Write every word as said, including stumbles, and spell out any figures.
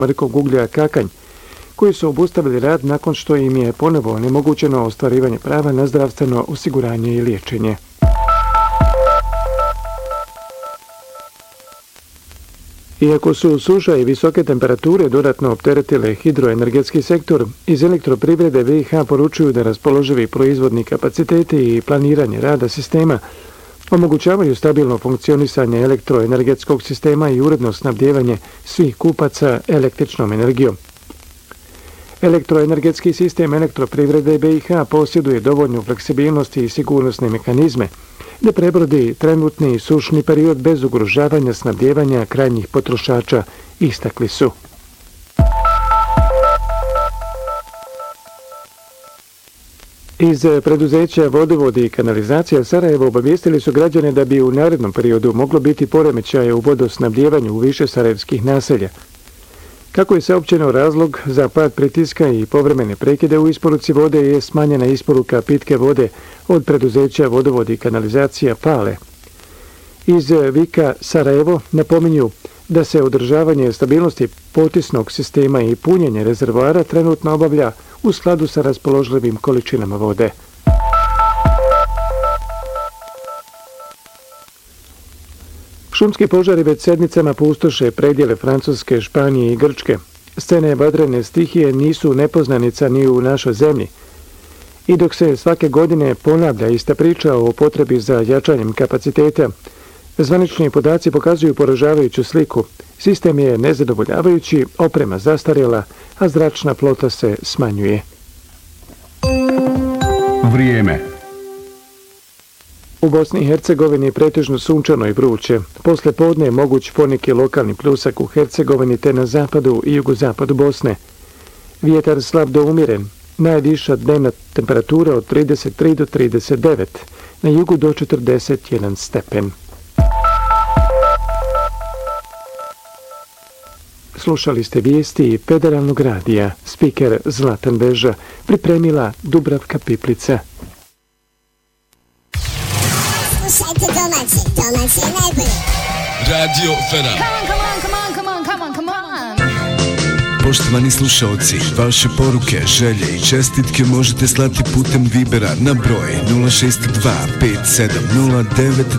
Markog uglja Kakanj, koji su obustavili rad nakon što im je ponovo onemogućeno ostvarivanje prava na zdravstveno osiguranje i liječenje. Iako su suša i visoke temperature dodatno opteretile hidroenergetski sektor, iz elektroprivrede V I H poručuju da raspoloživi proizvodni kapaciteti i planiranje rada sistema omogućavaju stabilno funkcionisanje elektroenergetskog sistema i uredno snabdijevanje svih kupaca električnom energijom. Elektroenergetski sistem elektroprivrede B I H posjeduje dovoljnu fleksibilnost i sigurnosne mehanizme da prebrodi trenutni sušni period bez ugrožavanja snabdijevanja krajnjih potrošača, istakli su. Iz preduzeća Vodovodi i kanalizacija Sarajevo obavijestili su građane da bi u narednom periodu moglo biti poremećaje u vodosnabdijevanju u više sarajevskih naselja. Kako je saopćeno, razlog za pad pritiska i povremene prekide u isporuci vode je smanjena isporuka pitke vode od preduzeća Vodovodi i kanalizacija Pale. Iz Vika Sarajevo napominju da se održavanje stabilnosti potisnog sistema i punjenje rezervoara trenutno obavlja u skladu sa raspoloživim količinama vode. Šumski požari već sedmicama pustoše predjele Francuske, Španije i Grčke. Scene vatrene stihije nisu nepoznanica ni u našoj zemlji. I dok se svake godine ponavlja ista priča o potrebi za jačanjem kapaciteta, zvanični podaci pokazuju poražavajuću sliku. Sistem je nezadovoljavajući, oprema zastarjela, a zračna flota se smanjuje. Vrijeme. U Bosni i Hercegovini je pretežno sunčano i vruće. Posle podne je moguć poneki lokalni pljusak u Hercegovini te na zapadu i jugozapadu Bosne. Vjetar slab do umjeren. Najviša dnevna temperatura od trideset tri do trideset devet, na jugu do četrdeset jedan stepen. Slušali ste vijesti Federalnog radija. Spiker Zlatan Veža, pripremila Dubravka Piplica. Slušajte domaći, domaći je najbolji. Radio Federal. Come on, come on, come on, come on, come on, come on. Poštovani slušalci, vaše poruke, želje i čestitke možete slati putem Vibera na broj nula šest dva pet sedam nula devet